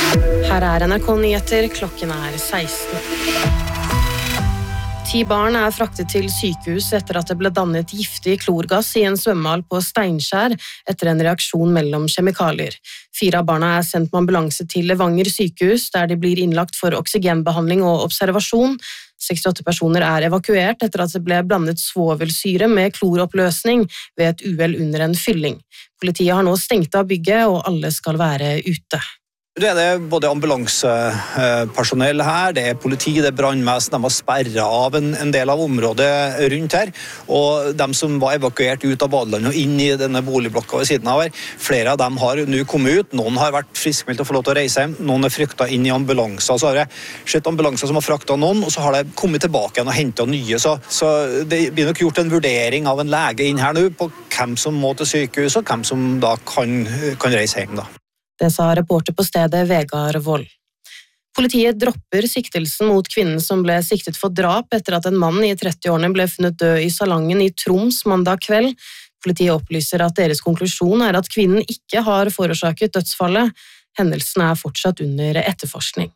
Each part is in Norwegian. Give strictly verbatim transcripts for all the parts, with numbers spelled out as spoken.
Her er N R K Nyheter, klokken er seksten. Ti barn er fraktet til sykehus etter at det ble dannet giftig klorgass i en svømmehall på Steinskjær etter en reaksjon mellom kjemikalier. Fire av barna er sendt med ambulanse til Levanger sykehus, der de blir innlagt for oksygenbehandling og observasjon. sekstiåtte personer er evakuert etter at det ble blandet svovelsyre med kloroppløsning ved et uhell under en fylling. Politiet har nå stengt av bygget, og alle skal være ute. Det er både ambulansepersonell her, det er politi, det er brannvesen, de har sperret av en, en del av området rundt her, og de som var evakuert ut av badelandet og inn i denne boligblokka ved siden av her, flere av dem har nå kommet ut, noen har vært friskmeldt og fått lov til å reise hjem, noen er fryktet inn i ambulanser, så har det skjedd ambulanser som har fraktet noen, og så har det kommet tilbake igjen og hentet nye, så, så det blir nok gjort en vurdering av en lege inn her nå på hvem som må til sykehus, og hvem som da kan, kan reise hjem da. Det sa reporter på stedet Vegard Vold. Politiet dropper siktelsen mot kvinnen som ble siktet for drap etter at en mann i trettiårene ble funnet død i salongen i Troms mandag kveld. Politiet opplyser at deres konklusjon er at kvinnen ikke har forårsaket dødsfallet. Hendelsen er fortsatt under etterforskning.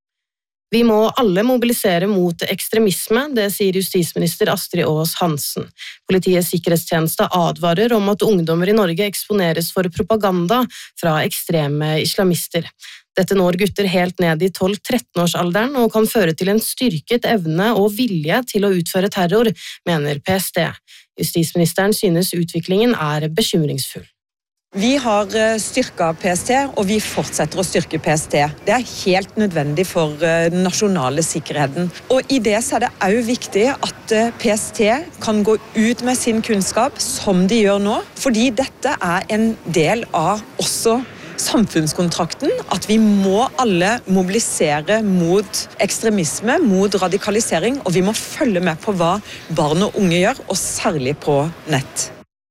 Vi må alle mobilisere mot ekstremisme, det sier justisminister Astrid Aas Hansen. Politiets sikkerhetstjeneste advarer om at ungdommer i Norge eksponeres for propaganda fra ekstreme islamister. Dette når gutter helt ned i tolv-tretten-årsalderen og kan føre til en styrket evne og vilje til å utføre terror, mener P S T. Justisministeren synes utviklingen er bekymringsfull. Vi har styrket P S T, og vi fortsetter å styrke P S T. Det er helt nødvendig for den nasjonale sikkerheten. Og i det så er det også viktig at P S T kan gå ut med sin kunnskap, som de gjør nå, fordi dette er en del av også samfunnskontrakten, at vi må alle mobilisere mot ekstremisme, mot radikalisering, og vi må følge med på hva barn og unge gjør, og særlig på nett.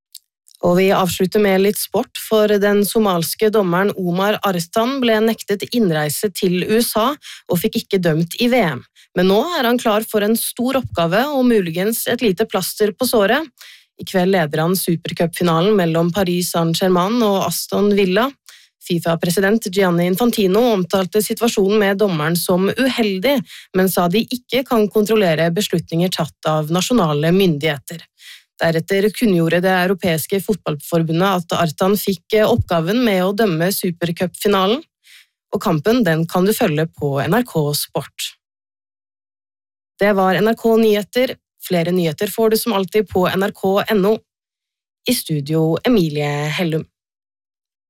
Og vi avslutter med litt sport, for den somalske dommeren Omar Arstan ble nektet innreise til U S A og fikk ikke dømt i V M. Men nå er han klar for en stor oppgave og muligens et lite plaster på såret. I kveld leder han Supercup-finalen mellom Paris Saint-Germain og Aston Villa. FIFA-president Gianni Infantino omtalte situasjonen med dommeren som uheldig, men sa de ikke kan kontrollere beslutninger tatt av nasjonale myndigheter. Deretter kunngjorde det europeiske fotballforbundet at Artan fikk oppgaven med å dømme Supercup-finalen, og kampen den kan du følge på N R K Sport. Det var N R K Nyheter. Flere nyheter får du som alltid på N R K punktum no. I studio Emilie Hellum.